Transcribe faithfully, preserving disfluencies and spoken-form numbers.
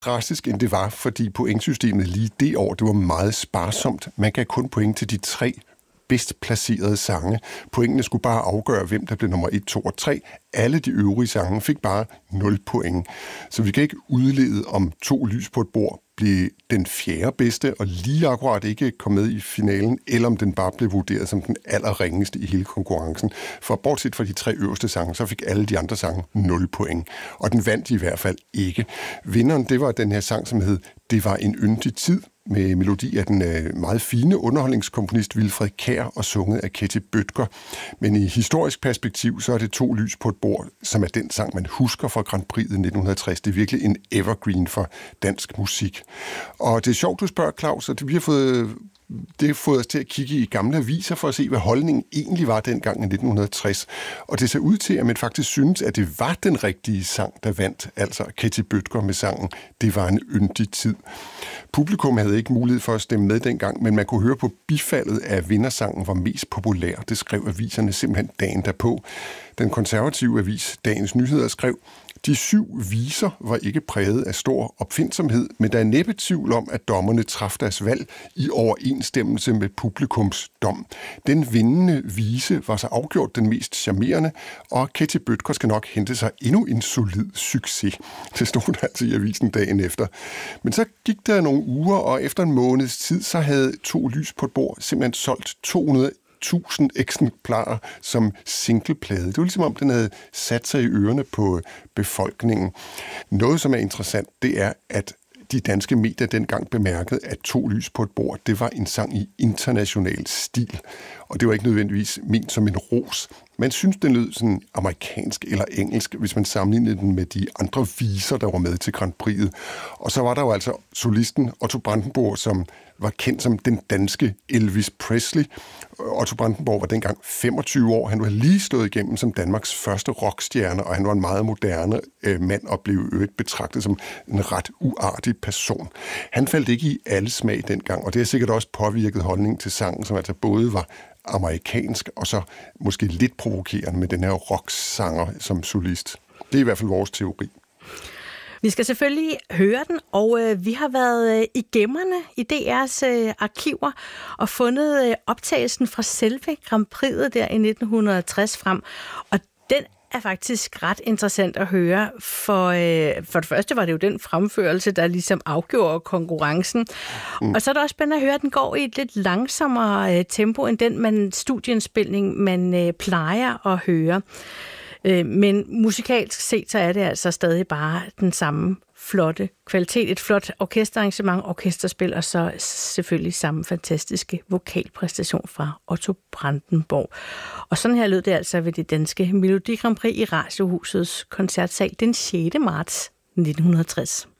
drastisk, end det var, fordi pointsystemet lige det år, det var meget sparsomt. Man gav kun point til de tre bedst placerede sange. Pointene skulle bare afgøre, hvem der blev nummer et, to og tre. Alle de øvrige sange fik bare nul point. Så vi kan ikke udlede, om To lys på et bord blev den fjerde bedste, og lige akkurat ikke kom med i finalen, eller om den bare blev vurderet som den allerringeste i hele konkurrencen. For bortset fra de tre øverste sange, så fik alle de andre sange nul point. Og den vandt i hvert fald ikke. Vinderen, det var den her sang, som hed Det var en yndig tid, med melodi af den øh, meget fine underholdningskomponist Wilfred Kjær og sunget af Ketty Bødker. Men i historisk perspektiv, så er det To lys på et bord, som er den sang, man husker fra Grand Prix'et nitten tres. Det er virkelig en evergreen for dansk musik. Og det er sjovt, du spørger, Claus, at vi har fået... Det har fået os til at kigge i gamle aviser for at se, hvad holdningen egentlig var dengang i nitten tres. Og det ser ud til, at man faktisk synes, at det var den rigtige sang, der vandt. Altså Ketty Bødker med sangen Det var en yndig tid. Publikum havde ikke mulighed for at stemme med dengang, men man kunne høre på bifaldet, at vindersangen var mest populær. Det skrev aviserne simpelthen dagen derpå. Den konservative avis Dagens Nyheder skrev: De syv viser var ikke præget af stor opfindsomhed, men der er næppe tvivl om, at dommerne traf deres valg i overensstemmelse med publikums dom. Den vindende vise var så afgjort den mest charmerende, og Ketty Bødker skal nok hente sig endnu en solid succes. Det stod der altså i avisen dagen efter. Men så gik der nogle uger, og efter en måneds tid, så havde To lys på et bord simpelthen solgt to hundrede tusind eksemplarer som singleplade. Det var ligesom om, den havde sat sig i ørerne på befolkningen. Noget, som er interessant, det er, at de danske medier dengang bemærkede, at To lys på et bord, det var en sang i international stil. Og det var ikke nødvendigvis ment som en ros. Man synes, den lød sådan amerikansk eller engelsk, hvis man sammenlignede den med de andre viser, der var med til Grand Prix'et. Og så var der jo altså solisten Otto Brandenburg, som var kendt som den danske Elvis Presley. Otto Brandenburg var dengang femogtyve år. Han var lige stået igennem som Danmarks første rockstjerne, og han var en meget moderne øh, mand og blev øvrigt betragtet som en ret uartig person. Han faldt ikke i alle smag dengang, og det har sikkert også påvirket holdningen til sangen, som altså både var amerikansk og så måske lidt provokerende med den her rocksanger som solist. Det er i hvert fald vores teori. Vi skal selvfølgelig høre den, og øh, vi har været øh, i gemmerne i D R's øh, arkiver og fundet øh, optagelsen fra selve Grand Prix'et der i nitten tres frem, og den er faktisk ret interessant at høre, for, øh, for det første var det jo den fremførelse, der ligesom afgjorde konkurrencen. Mm. Og så er det også spændende at høre, at den går i et lidt langsommere øh, tempo, end den man, studieindspilning, man øh, plejer at høre. Øh, men musikalsk set, så er det altså stadig bare den samme flotte kvalitet. Et flot orkesterarrangement, orkesterspil, og så selvfølgelig samme fantastiske vokalpræstation fra Otto Brandenburg. Og sådan her lød det altså ved det danske Melodi Grand Prix i Radiohusets koncertsal den sjette marts nitten tres.